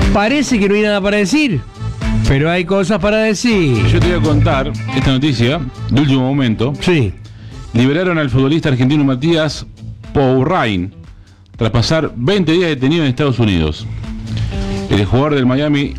Parece que no hay nada para decir, pero hay cosas para decir. Yo te voy a contar esta noticia de último momento. Sí. Liberaron al futbolista argentino Matías Pourrain tras pasar 20 días detenido en Estados Unidos. El jugador del Miami